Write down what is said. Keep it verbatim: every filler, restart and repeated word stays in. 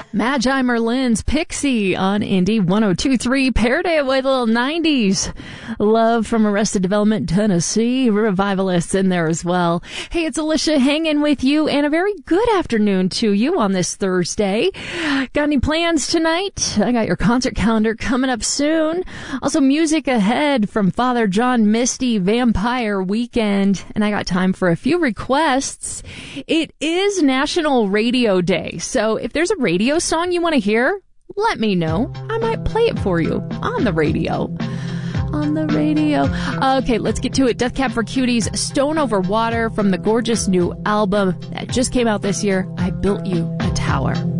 Magi Merlin's Pixie on Indie one oh two point three. Paired it with a little nineties love from Arrested Development, Tennessee. Revivalists in there as well. Hey, it's Alicia hanging with you, and a very good afternoon to you on this Thursday. Got any plans tonight? I got your concert calendar coming up soon. Also, music ahead from Father John Misty, Vampire Weekend. And I got time for a few requests. It is National Radio Day, so if there's a radio song you want to hear, let me know. I might play it for you on the radio. On the radio. Okay, let's get to it. Death Cab for Cuties, Stone Over Water from the gorgeous new album that just came out this year, I Built You a Tower.